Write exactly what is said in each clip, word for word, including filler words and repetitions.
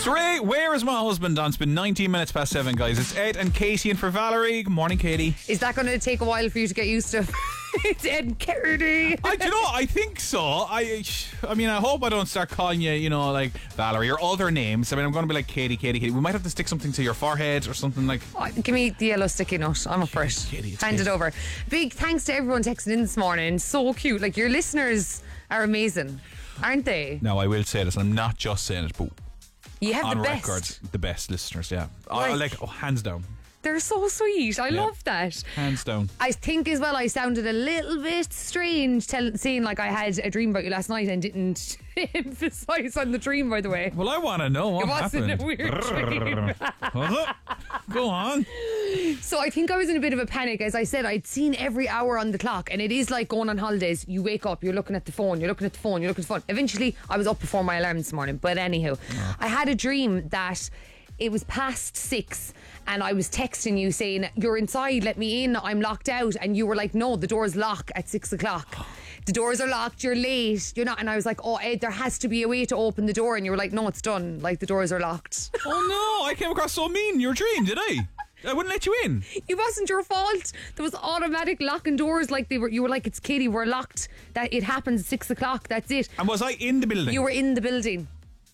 It's Ray. Where is my husband? On Spin nineteen minutes past seven, guys. It's Ed and Katie in for Valerie. Good morning, Katie. Is that going to take a while for you to get used to? It's Ed and Katie. I do you know. I think so. I, I mean, I hope I don't start calling you, you know, like Valerie or other names. I mean, I'm going to be like Katie, Katie, Katie. We might have to stick something to your forehead or something like. Oh, give me the yellow sticky note. I'm up for it. Katie, it's Hand Katie. it over. Big thanks to everyone texting in this morning. So cute. Like, your listeners are amazing, aren't they? Now, I will say this, and I'm not just saying it, but You have on the best. record, the best listeners. Yeah, I, I Like- like oh, hands down, They're so sweet. I Yeah. love that. hands down. I think as well I sounded a little bit strange tell, saying like I had a dream about you last night and didn't emphasise on the dream, by the way. Well, I want to know what It wasn't happened. a weird dream. Was it? Go on. So I think I was in a bit of a panic. As I said, I'd seen every hour on the clock, and it is like going on holidays. You wake up, you're looking at the phone, you're looking at the phone, you're looking at the phone. Eventually, I was up before my alarm this morning. But anyhow, Oh. I had a dream that it was past six and I was texting you saying, you're inside, let me in, I'm locked out. And you were like, no, the doors lock at six o'clock. The doors are locked, you're late, you're not. And I was like, oh, Ed, there has to be a way to open the door. And you were like, no, it's done. Like, the doors are locked. Oh no, I came across so mean in your dream, did I? I wouldn't let you in. It wasn't your fault. There was automatic locking doors. Like they were, you were like, it's Katie, we're locked. That it happens at six o'clock. That's it. And was I in the building? You were in the building.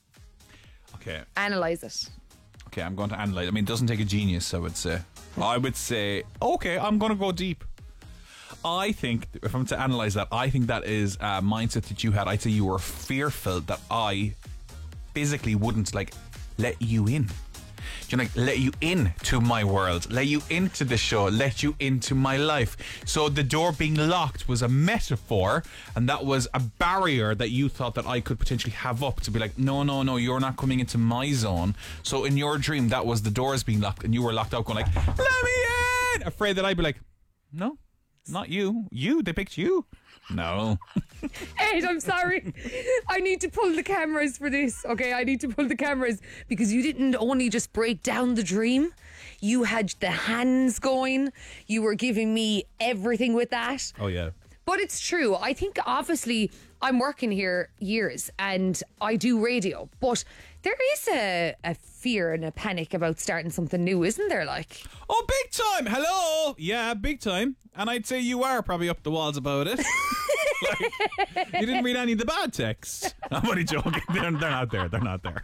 Okay. Analyse it. Okay, I'm going to analyse. I mean, it doesn't take a genius, I would say. I would say, okay, I'm going to go deep. I think, if I'm to analyse that, I think that is a mindset that you had. I'd say you were fearful that I physically wouldn't, like, let you in. You know, like, let you in to my world, let you into the show, let you into my life. So the door being locked was a metaphor, and that was a barrier that you thought that I could potentially have up to be like, no, no, no, you're not coming into my zone. So in your dream, that was the doors being locked, and you were locked out going like, let me in! Afraid that I'd be like, no, not you. You, they picked you. No. Ed, I'm sorry. I need to pull the cameras for this. Okay, I need to pull the cameras because you didn't only just break down the dream. You had the hands going. You were giving me everything with that. Oh, yeah. But it's true. I think obviously I'm working here years and I do radio, but there is a, a fear and a panic about starting something new, isn't there? Like, Oh, big time. Hello. Yeah, big time. And I'd say you are probably up the walls about it. Like, you didn't read any of the bad texts. I'm only joking. They're, they're not there. They're not there.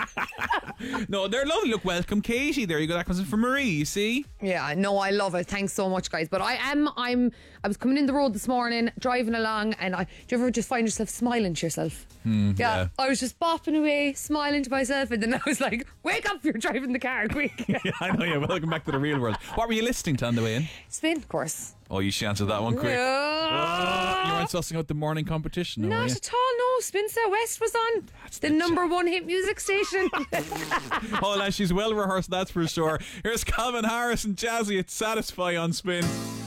No, they're lovely. Look, welcome, Katie. There you go. That comes in from Marie, you see? yeah, no, I love it. Thanks so much, guys. But I am, I'm, I was coming in the road this morning, driving along, and I, do you ever just find yourself smiling to yourself? yeah, yeah. I was just bopping away, smiling to myself, and then I was like, wake up, you're driving the car, quick. Yeah, I know. Yeah, welcome back to the real world. What were you listening to on the way in? Spin, of course. Oh, you should answer that one quick. Yeah. Oh, you weren't sussing out the morning competition, no, were Not you? at all, no. Spin South West was on. the, the number one hit music station. Oh, lads, she's well rehearsed, that's for sure. Here's Calvin Harris and Jazzy at Satisfy on Spin.